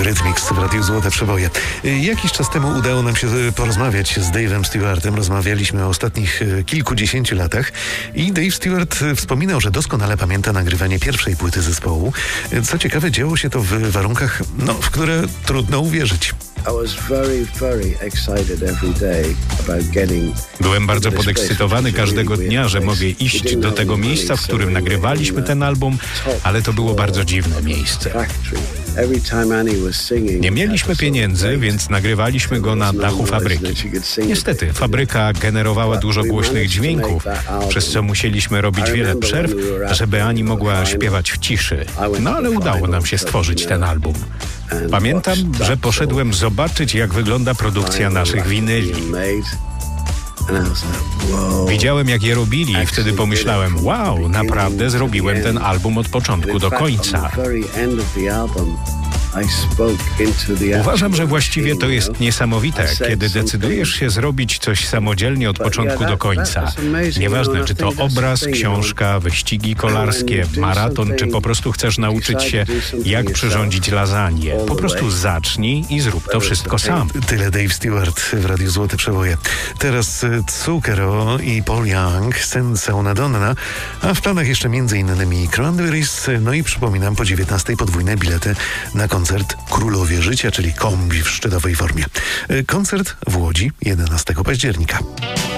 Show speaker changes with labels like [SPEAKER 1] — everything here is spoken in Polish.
[SPEAKER 1] Eurythmics w Radiu Złote Przeboje. Jakiś czas temu udało nam się porozmawiać z Dave'em Stewartem. Rozmawialiśmy o ostatnich kilkudziesięciu latach i Dave Stewart wspominał, że doskonale pamięta nagrywanie pierwszej płyty zespołu. Co ciekawe, działo się to w warunkach, w które trudno uwierzyć.
[SPEAKER 2] Byłem bardzo podekscytowany każdego dnia, że mogę iść do tego miejsca, w którym nagrywaliśmy ten album, ale to było bardzo dziwne miejsce. Nie mieliśmy pieniędzy, więc nagrywaliśmy go na dachu fabryki. Niestety, fabryka generowała dużo głośnych dźwięków, przez co musieliśmy robić wiele przerw, żeby Ani mogła śpiewać w ciszy. Ale udało nam się stworzyć ten album. Pamiętam, że poszedłem zobaczyć, jak wygląda produkcja naszych winyli. Widziałem, jak je robili i wtedy pomyślałem, wow, naprawdę zrobiłem ten album od początku do końca. Uważam, że właściwie to jest niesamowite, kiedy decydujesz się zrobić coś samodzielnie od początku do końca. Nieważne, czy to obraz, książka, wyścigi kolarskie, maraton, czy po prostu chcesz nauczyć się, jak przyrządzić lasagne. Po prostu zacznij i zrób to wszystko sam.
[SPEAKER 1] Tyle Dave Stewart w Radiu Złote Przeboje. Teraz Zucchero i Paul Young, Senza una donna, a w planach jeszcze m.in. Cranberries, i przypominam, po 19:00 podwójne bilety na koncert Królowie Życia, czyli kombi w szczytowej formie. Koncert w Łodzi 11 października.